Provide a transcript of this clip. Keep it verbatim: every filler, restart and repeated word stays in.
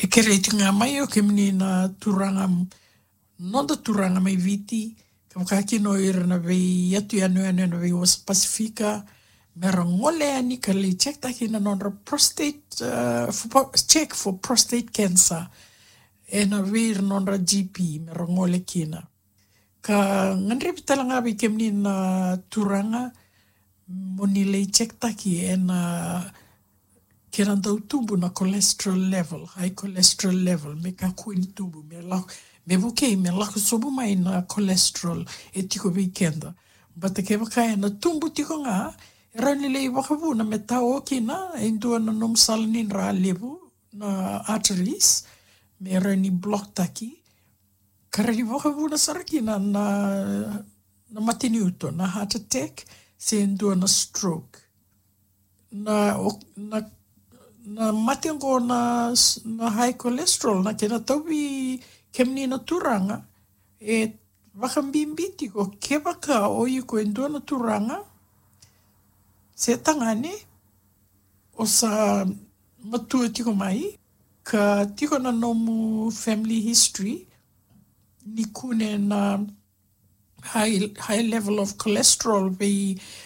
ke rei ngā mai o ke mini na turanga, nonda turanga mai viti, ka wakakino i rana vei atu anu anu anu vei was Pasifika, me rangole ani ka le check taki na nonra prostate, uh, for, check for prostate cancer, e na vei nonra G P, me rangole kina. Ka ngandri pitala ngā vei ke mini na turanga, moni le check taki e na ke randau tubu na cholesterol level, high cholesterol level, me ka kuin tubu, me lau, me vuke, me lau sobu mai na cholesterol e tiko weekenda. Bata ke waka e na tumbu tiko ngā, e rani le i wakavu na me tau o kina, e ndua na nom salanin ra levu na arteries, me rani block taki, ka rani wakavu na sarakina na, na matini uto, na heart attack, se ndua na stroke. Na, na na matengo na na high cholesterol na kena tauwi kemni na turanga e wakambimbi ko ke waka o i ko endo na turanga se tangane o sa matua tiko mai ka tiko na nomu family history ni kune na high high level of cholesterol be